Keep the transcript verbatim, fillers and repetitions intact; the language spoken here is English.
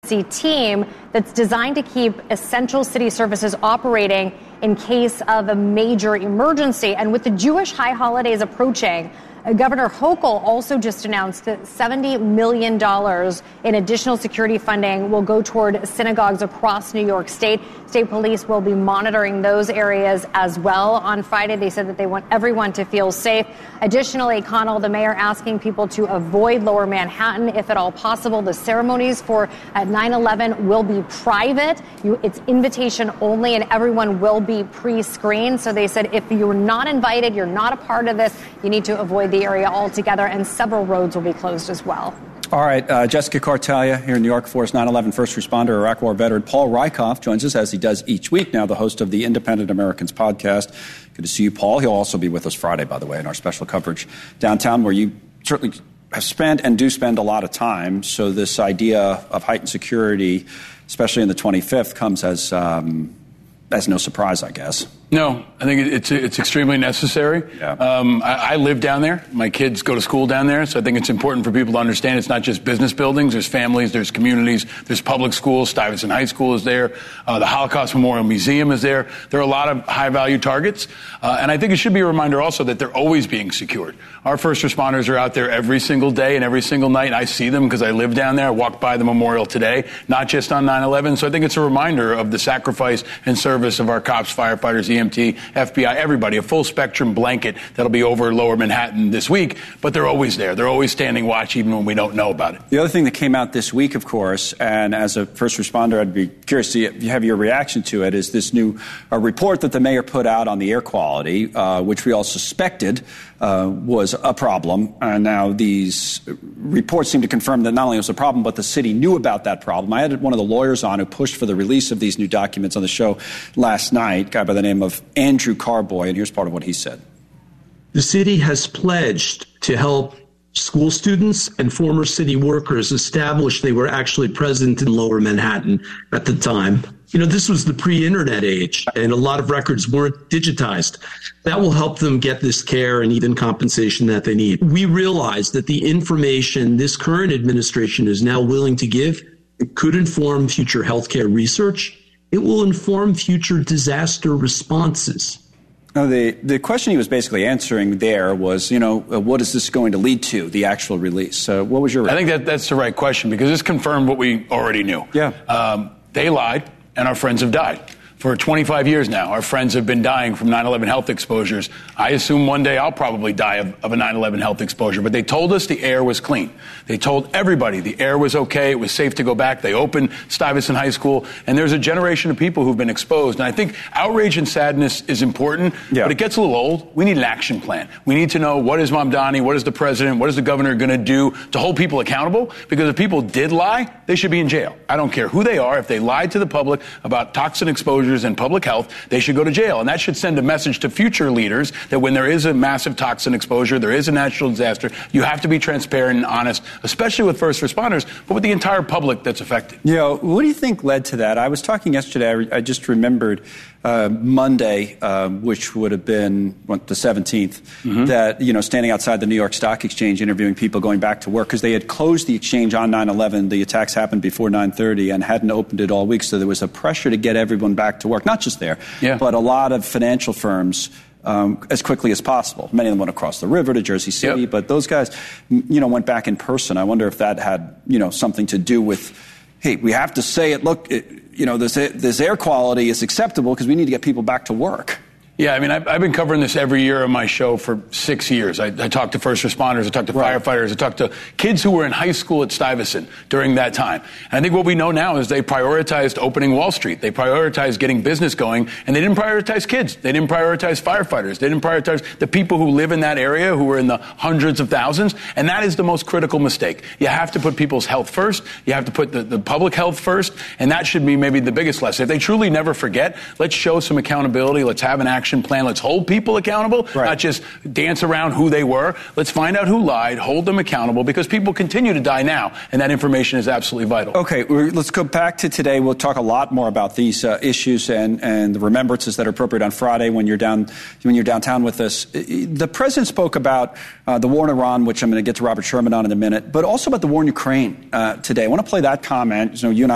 team that's designed to keep essential city services operating in case of a major emergency. And with the Jewish high holidays approaching, Governor Hochul also just announced that seventy million dollars in additional security funding will go toward synagogues across New York State. State police will be monitoring those areas as well. On Friday, they said that they want everyone to feel safe. Additionally, Connell, the mayor, asking people to avoid Lower Manhattan if at all possible. The ceremonies for nine eleven will be private. You, it's invitation only, and everyone will be pre-screened. So they said if you're not invited, you're not a part of this, you need to avoid the area altogether, and several roads will be closed as well. All right, uh, Jessica Cartalia here in New York for us, nine eleven first responder, Iraq War veteran Paul Rieckhoff joins us as he does each week, now the host of the Independent Americans podcast. Good to see you, Paul. He'll also be with us Friday, by the way, in our special coverage downtown, where you certainly have spent and do spend a lot of time. So this idea of heightened security, especially in the twenty-fifth, comes as um, as no surprise, I guess. No, I think it's it's extremely necessary. Yeah. Um, I, I live down there. My kids go to school down there, so I think it's important for people to understand it's not just business buildings. There's families, there's communities, there's public schools. Stuyvesant High School is there. Uh, the Holocaust Memorial Museum is there. There are a lot of high-value targets, uh, and I think it should be a reminder also that they're always being secured. Our first responders are out there every single day and every single night. I see them because I live down there. I walked by the memorial today, not just on nine eleven. So I think it's a reminder of the sacrifice and service of our cops, firefighters, E M T, F B I, everybody, a full spectrum blanket that'll be over Lower Manhattan this week, but they're always there. They're always standing watch even when we don't know about it. The other thing that came out this week, of course, and as a first responder, I'd be curious to have your reaction to it, is this new uh, report that the mayor put out on the air quality, uh, which we all suspected uh, was a problem. And now these reports seem to confirm that not only was a problem, but the city knew about that problem. I had one of the lawyers on who pushed for the release of these new documents on the show last night, a guy by the name of Andrew Carboy, and here's part of what he said. The city has pledged to help school students and former city workers establish they were actually present in Lower Manhattan at the time. You know, this was the pre-internet age, and a lot of records weren't digitized. That will help them get this care and even compensation that they need. We realize that the information this current administration is now willing to give, it could inform future healthcare research. It will inform future disaster responses. No, the, the question he was basically answering there was, you know, uh, what is this going to lead to, the actual release? Uh, what was your reaction? I think that that's the right question because this confirmed what we already knew. Yeah. Um, they lied, and our friends have died. For twenty-five years now, our friends have been dying from nine eleven health exposures. I assume one day I'll probably die of, of a nine eleven health exposure. But they told us the air was clean. They told everybody the air was okay. It was safe to go back. They opened Stuyvesant High School. And there's a generation of people who've been exposed. And I think outrage and sadness is important, yeah. but it gets a little old. We need an action plan. We need to know what is Mamdani, what is the president, what is the governor going to do to hold people accountable? Because if people did lie, they should be in jail. I don't care who they are. If they lied to the public about toxin exposures and public health, they should go to jail. And that should send a message to future leaders that when there is a massive toxin exposure, there is a natural disaster, you have to be transparent and honest, especially with first responders, but with the entire public that's affected. You know, what do you think led to that? I was talking yesterday, I, re- I just remembered uh, Monday, um, which would have been what, the seventeenth, mm-hmm. that, you know, standing outside the New York Stock Exchange interviewing people going back to work because they had closed the exchange on nine eleven. The attacks happened before nine thirty and hadn't opened it all week. So there was a pressure to get everyone back to work, not just there, yeah. but a lot of financial firms um, as quickly as possible. Many of them went across the river to Jersey City, yep. but those guys, you know, went back in person. I wonder if that had, you know, something to do with, hey, we have to say it, look, it, you know, this this air quality is acceptable because we need to get people back to work. Yeah, I mean, I've, I've been covering this every year on my show for six years. I, I talked to first responders, I talked to right. firefighters, I talked to kids who were in high school at Stuyvesant during that time. And I think what we know now is they prioritized opening Wall Street. They prioritized getting business going, and they didn't prioritize kids. They didn't prioritize firefighters. They didn't prioritize the people who live in that area who were in the hundreds of thousands. And that is the most critical mistake. You have to put people's health first. You have to put the, the public health first. And that should be maybe the biggest lesson. If they truly never forget, let's show some accountability. Let's have an action plan. Let's hold people accountable, right. not just dance around who they were. Let's find out who lied, hold them accountable, because people continue to die now, and that information is absolutely vital. Okay, we're, let's go back to today. We'll talk a lot more about these uh, issues and, and the remembrances that are appropriate on Friday when you're down when you're downtown with us. The president spoke about uh, the war in Iran, which I'm going to get to Robert Sherman on in a minute, but also about the war in Ukraine uh, today. I want to play that comment. You know, you and I